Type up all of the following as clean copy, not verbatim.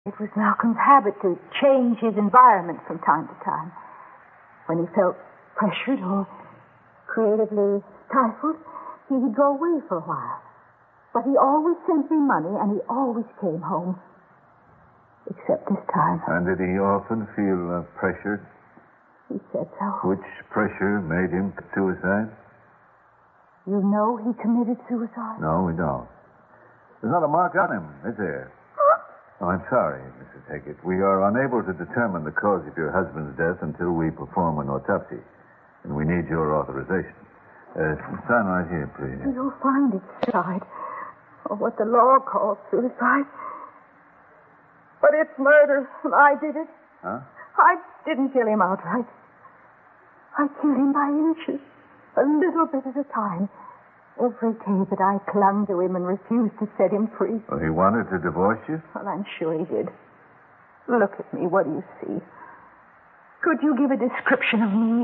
It was Malcolm's habit to change his environment from time to time. When he felt pressured or creatively stifled, he'd go away for a while. But he always sent me money, and he always came home. Except this time. And did he often feel pressured? He said so. Which pressure made him commit suicide? You know he committed suicide? No, we don't. There's not a mark on him, is there? Oh, I'm sorry, Mrs. Hackett. We are unable to determine the cause of your husband's death until we perform an autopsy. And we need your authorization. Sign right here, please. You'll find it suicide. Or what the law calls suicide. But it's murder, and I did it. Huh? I didn't kill him outright. I killed him by inches, a little bit at a time. Every day that I clung to him and refused to set him free. Well, he wanted to divorce you? Well, I'm sure he did. Look at me. What do you see? Could you give a description of me?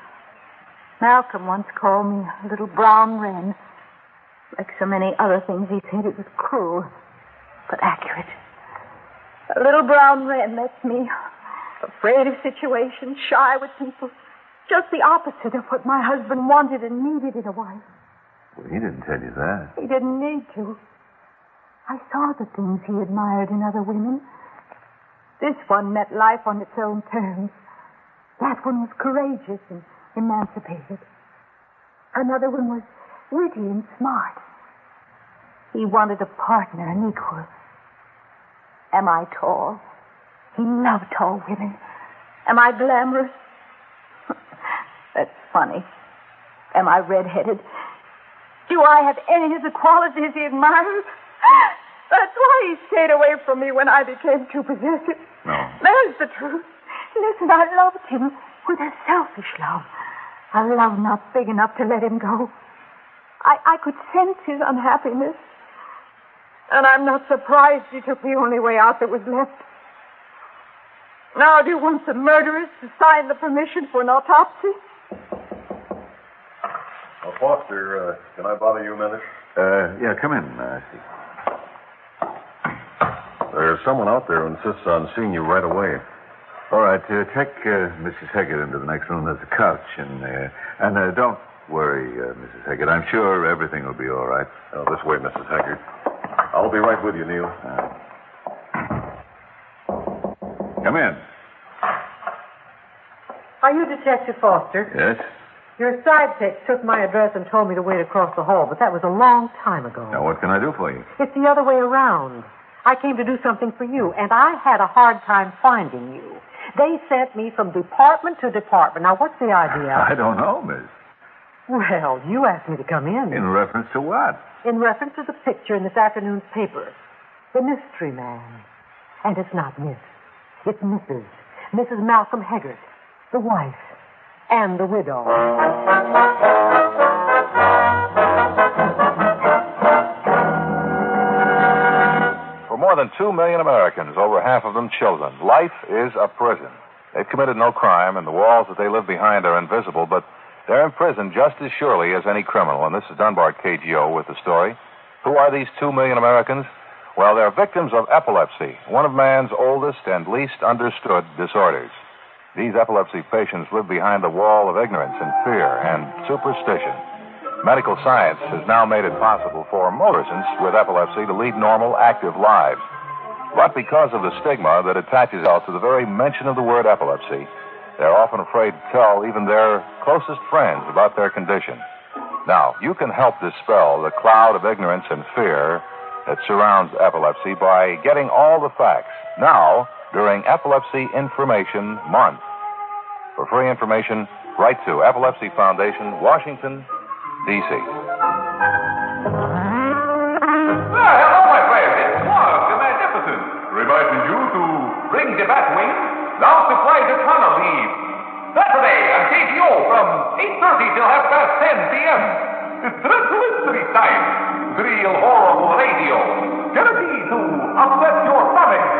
Malcolm once called me a little brown wren. Like so many other things he said, it was cruel, but accurate. A little brown wren, that's me. Afraid of situations, shy with people. Just the opposite of what my husband wanted and needed in a wife. Well, he didn't tell you that. He didn't need to. I saw the things he admired in other women. This one met life on its own terms. That one was courageous and emancipated. Another one was witty and smart. He wanted a partner, an equal. Am I tall? He loved tall women. Am I glamorous? That's funny. Am I red-headed? Do I have any of the qualities he admired? That's why he stayed away from me when I became too possessive. No. There's the truth. Listen, I loved him with a selfish love. A love not big enough to let him go. I could sense his unhappiness. And I'm not surprised he took the only way out that was left. Now, do you want the murderers to sign the permission for an autopsy? Well, Foster, can I bother you a minute? Yeah, come in, Steve. There's someone out there who insists on seeing you right away. All right, take Mrs. Hackett into the next room. There's a couch in there. And don't worry, Mrs. Hackett. I'm sure everything will be all right. Oh, this way, Mrs. Hackett. I'll be right with you, Neil. Come in. Are you Detective Foster? Yes? Your sidekick took my address and told me to wait across the hall, but that was a long time ago. Now, what can I do for you? It's the other way around. I came to do something for you, and I had a hard time finding you. They sent me from department to department. Now, what's the idea? I don't know, miss. Well, you asked me to come in. In reference to what? In reference to the picture in this afternoon's paper. The mystery man. And it's not Miss. It's Mrs. Malcolm Haggart, the wife, and the widow. For more than 2 million Americans, over half of them children, life is a prison. They've committed no crime, and the walls that they live behind are invisible, but they're in prison just as surely as any criminal. And this is Dunbar KGO with the story. Who are these 2 million Americans? Well, they're victims of epilepsy, one of man's oldest and least understood disorders. These epilepsy patients live behind the wall of ignorance and fear and superstition. Medical science has now made it possible for motorists with epilepsy to lead normal, active lives. But because of the stigma that attaches to the very mention of the word epilepsy, they're often afraid to tell even their closest friends about their condition. Now, you can help dispel the cloud of ignorance and fear that surrounds epilepsy by getting all the facts now during Epilepsy Information Month. For free information, write to Epilepsy Foundation, Washington, D.C. Hello, my friend. It's Mark, the Magnificent, reminding you to bring the Batwing now to fly the tunnel leave. Saturday on KTO from 8:30 till 10:30 p.m. It's dreadful mystery time. Real horrible radio. Guaranteed to upset your stomach.